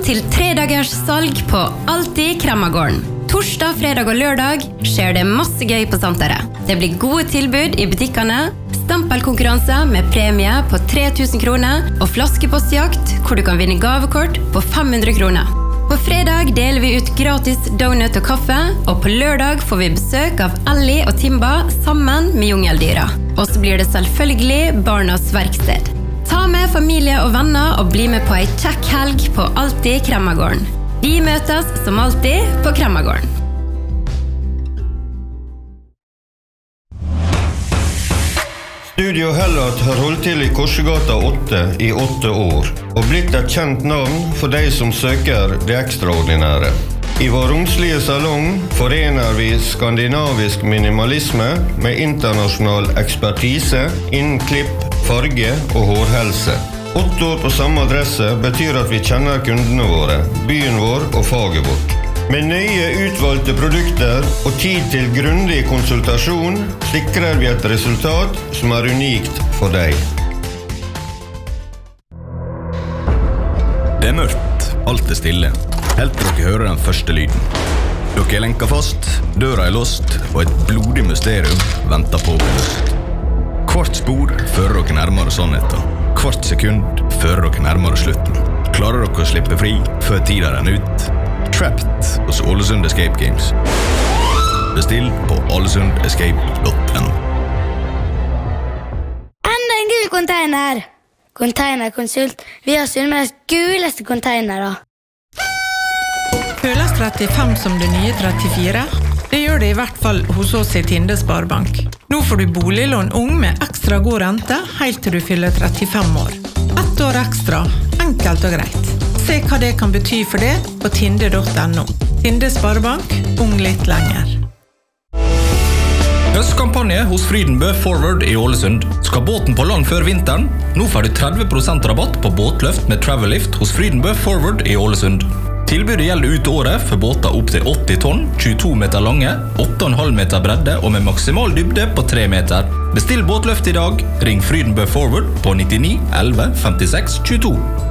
til 3 dagers salg på Alltid Kremmagården. Torsdag, fredag og lørdag skjer det masse gøy på Santeret. Det blir gode tilbud i butikkene, stempelkonkurranse med premie på 3000 kroner og flaskepostjakt hvor du kan vinne gavekort på 500 kroner. På fredag deler vi ut gratis donut og kaffe, og på lørdag får vi besøk av Ellie og Timba sammen med jungeldyra. Og så blir det selvfølgelig Barnas verksted. Ta med familie og venner og bli med på en kjekk helg på Alltid Kremmagården. Vi møtes som alltid på Kremmagården. Studio Hellat har holdt til i Korsegata 8 i 8 år, og blitt et kjent navn for de som søker det ekstraordinære. I vår romslige salong forener vi skandinavisk minimalisme med internasjonal ekspertise innen klipp, farge og hårhelse. 8 år på samme adresse betyr at vi kjenner kundene våre, byen vår og faget vårt. Med nøye utvalgte produkter og tid til grundig konsultasjon sikrer vi et resultat som er unikt for deg. Det er mørkt, alt er stille. Helt til dere hører den første lyden. Dere er lenket fast, døra er låst, og et blodig mysterium venter på oss. Hvert spor fører dere nærmere sannheten. Hvert sekund fører dere nærmere slutten. Klarer dere å slippe fri før tiden renner ut? Trapped hos Ålesund Escape Games. Bestill på ålesundescape.no. Enda en gul container! Containerkonsult. Vi har Sunnmøres guleste containere. Føles 35 som det nye 34? Det gjør det i hvert fall hos oss i Tinde Sparebank. Nå får du boliglån ung med ekstra god rente helt til du fyller 35 år. 1 år ekstra, enkelt og greit. Se hva det kan bety for det på tinde.no. Tinde Sparebank, ung litt lenger. Høstkampanje hos Frydenbø Forward i Ålesund. Skal båten på land før vinteren? Nå får du 30% rabatt på båtløft med Travel-lift hos Frydenbø Forward i Ålesund. Tilbudet gjelder ut året for båter opp til 80 tonn, 22 meter lange, 8,5 meter bredde og med maksimal dybde på 3 meter. Bestill båtløft i dag. Ring Frydenbø Forward på 99 11 56 22.